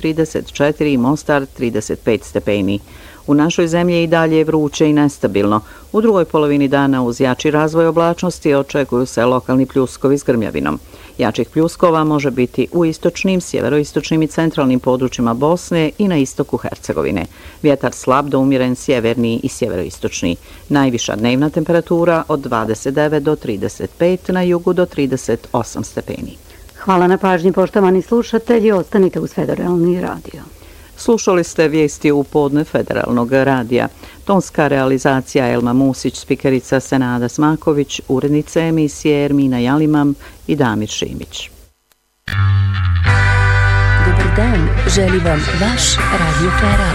34 i Mostar 35 stepeni. U našoj zemlji je i dalje vruće i nestabilno. U drugoj polovini dana uz jači razvoj oblačnosti očekuju se lokalni pljuskovi s grmljavinom. Jačih pljuskova može biti u istočnim, sjeveroistočnim i centralnim područjima Bosne i na istoku Hercegovine. Vjetar slab do umjeren sjeverni i sjeveroistočni. Najviša dnevna temperatura od 29 do 35, na jugu do 38 stepeni. Hvala na pažnji, poštovani slušatelji. Ostanite uz Federalni radio. Slušali ste vijesti u podne Federalnog radija. Tonska realizacija Elma Musić, spikerica Senada Smaković, urednice emisije Ermina Jalimam i Damir Šimić. Dobar dan, želi vam vaš Radio Fera.